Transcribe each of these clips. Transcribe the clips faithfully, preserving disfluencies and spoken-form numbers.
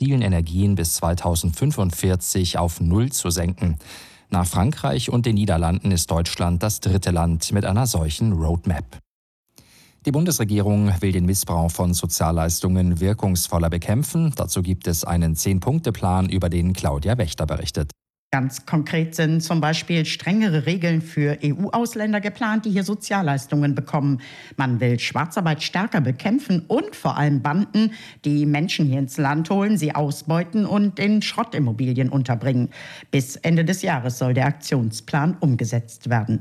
fossilen Energien bis zweitausendfünfundvierzig auf Null zu senken. Nach Frankreich und den Niederlanden ist Deutschland das dritte Land mit einer solchen Roadmap. Die Bundesregierung will den Missbrauch von Sozialleistungen wirkungsvoller bekämpfen. Dazu gibt es einen Zehn-Punkte-Plan, über den Claudia Wächter berichtet. Ganz konkret sind zum Beispiel strengere Regeln für E U-Ausländer geplant, die hier Sozialleistungen bekommen. Man will Schwarzarbeit stärker bekämpfen und vor allem Banden, die Menschen hier ins Land holen, sie ausbeuten und in Schrottimmobilien unterbringen. Bis Ende des Jahres soll der Aktionsplan umgesetzt werden.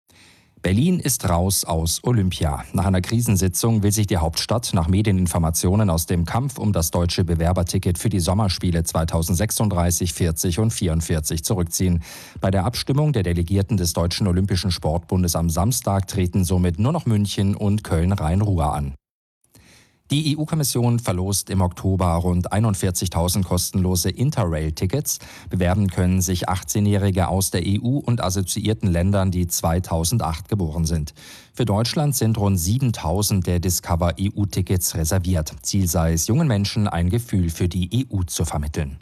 Berlin ist raus aus Olympia. Nach einer Krisensitzung will sich die Hauptstadt nach Medieninformationen aus dem Kampf um das deutsche Bewerberticket für die Sommerspiele zweitausendsechsunddreißig, vierzig und vierundvierzig zurückziehen. Bei der Abstimmung der Delegierten des Deutschen Olympischen Sportbundes am Samstag treten somit nur noch München und Köln-Rhein-Ruhr an. Die E U-Kommission verlost im Oktober rund einundvierzigtausend kostenlose Interrail-Tickets. Bewerben können sich achtzehnjährige aus der E U und assoziierten Ländern, die zweitausendacht geboren sind. Für Deutschland sind rund siebentausend der Discover-E U-Tickets reserviert. Ziel sei es, jungen Menschen ein Gefühl für die E U zu vermitteln.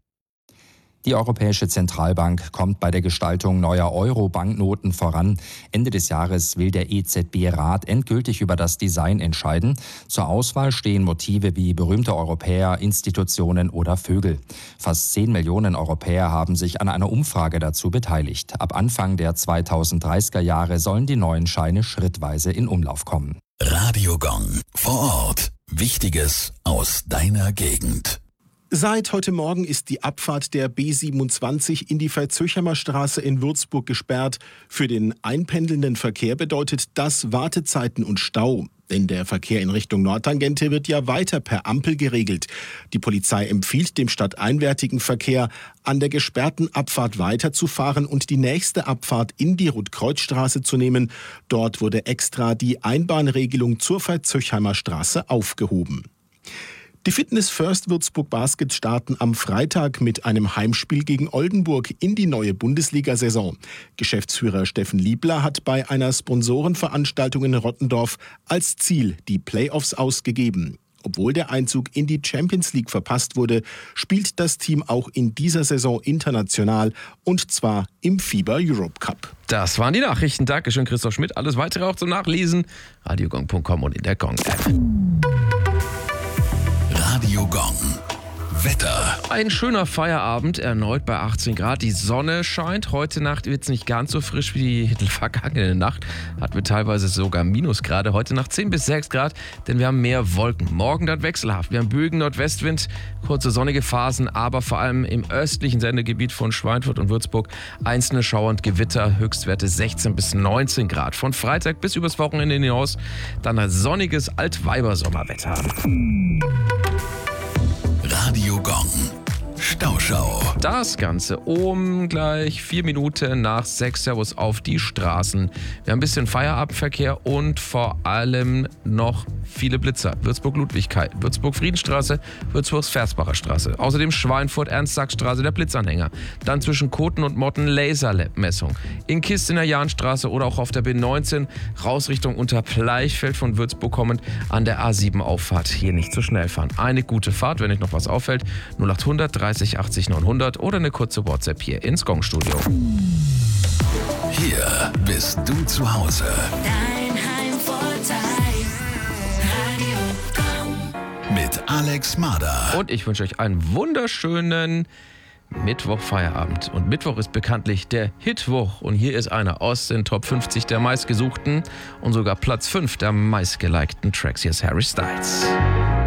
Die Europäische Zentralbank kommt bei der Gestaltung neuer Euro-Banknoten voran. Ende des Jahres will der E Z B-Rat endgültig über das Design entscheiden. Zur Auswahl stehen Motive wie berühmte Europäer, Institutionen oder Vögel. Fast zehn Millionen Europäer haben sich an einer Umfrage dazu beteiligt. Ab Anfang der zweitausenddreißiger Jahre sollen die neuen Scheine schrittweise in Umlauf kommen. Radio Gong vor Ort. Wichtiges aus deiner Gegend. Seit heute Morgen ist die Abfahrt der B siebenundzwanzig in die Veitshöchheimer Straße in Würzburg gesperrt. Für den einpendelnden Verkehr bedeutet das Wartezeiten und Stau. Denn der Verkehr in Richtung Nordtangente wird ja weiter per Ampel geregelt. Die Polizei empfiehlt dem stadteinwärtigen Verkehr, an der gesperrten Abfahrt weiterzufahren und die nächste Abfahrt in die Rotkreuzstraße zu nehmen. Dort wurde extra die Einbahnregelung zur Veitshöchheimer Straße aufgehoben. Die Fitness First Würzburg Basket starten am Freitag mit einem Heimspiel gegen Oldenburg in die neue Bundesliga-Saison. Geschäftsführer Steffen Liebler hat bei einer Sponsorenveranstaltung in Rottendorf als Ziel die Playoffs ausgegeben. Obwohl der Einzug in die Champions League verpasst wurde, spielt das Team auch in dieser Saison international und zwar im FIBA Europe Cup. Das waren die Nachrichten. Dankeschön, Christoph Schmidt. Alles weitere auch zum Nachlesen. radiogong punkt com und in der Gong-App. Radio Gong. Wetter. Ein schöner Feierabend, erneut bei achtzehn Grad. Die Sonne scheint. Heute Nacht wird es nicht ganz so frisch wie die vergangene Nacht. Hatten wir teilweise sogar Minusgrade. Heute Nacht zehn bis sechs Grad, denn wir haben mehr Wolken. Morgen dann wechselhaft. Wir haben Bögen, Nordwestwind, kurze sonnige Phasen, aber vor allem im östlichen Sendegebiet von Schweinfurt und Würzburg einzelne Schauer und Gewitter. Höchstwerte sechzehn bis neunzehn Grad. Von Freitag bis übers Wochenende hinaus dann ein sonniges Altweibersommerwetter. Radio Gong. Stauschau. Das Ganze um gleich vier Minuten nach sechs. Servus auf die Straßen. Wir haben ein bisschen Feierabendverkehr und vor allem noch viele Blitzer. Würzburg-Ludwigkeit, Würzburg-Friedenstraße, Würzburg-Versbacher Straße. Außerdem Schweinfurt-Ernst-Sachs-Straße, der Blitzanhänger. Dann zwischen Koten und Motten Lasermessung. In Kist in der Jahnstraße oder auch auf der B neunzehn raus Richtung Unterbleichfeld von Würzburg kommend an der A sieben Auffahrt. Hier nicht zu schnell fahren. Eine gute Fahrt, wenn euch noch was auffällt. null achthundert dreißig achtzig neunhundert oder eine kurze WhatsApp hier ins Gong-Studio. Hier bist du zu Hause. Dein Heimvorteil. Radio Gong. Mit Alex Mader. Und ich wünsche euch einen wunderschönen Mittwoch-Feierabend. Und Mittwoch ist bekanntlich der Hitwoch. Und hier ist einer aus den Top fünfzig der meistgesuchten und sogar Platz fünf der meistgelikten Tracks. Hier ist Harry Styles.